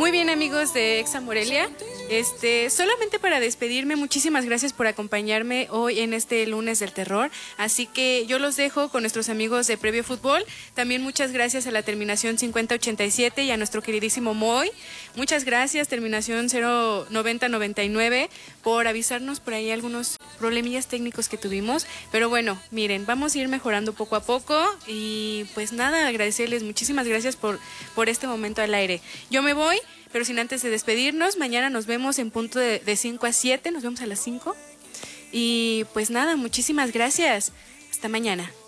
Muy bien, amigos de Exa Morelia. Solamente para despedirme, muchísimas gracias por acompañarme hoy en este lunes del terror. Así que yo los dejo con nuestros amigos de Previo Fútbol. También muchas gracias a la terminación 5087 y a nuestro queridísimo Moy. Muchas gracias, terminación 09099, por avisarnos por ahí algunos problemillas técnicos que tuvimos. Pero bueno, miren, vamos a ir mejorando poco a poco. Y pues nada, agradecerles. Muchísimas gracias por este momento al aire. Yo me voy, pero sin antes de despedirnos. Mañana nos vemos en punto de 5 a 7. Nos vemos a las 5. Y pues nada, muchísimas gracias. Hasta mañana.